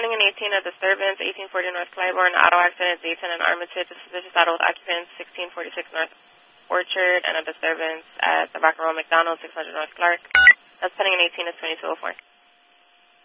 pending an 18, a disturbance, 1840 North Clybourne, auto accident, Dayton and Armitage, a suspicious auto with occupants, 1646 North Orchard, and a disturbance at the Rock and Roll McDonald's, 600 North Clark. That's pending an 18 is 2204.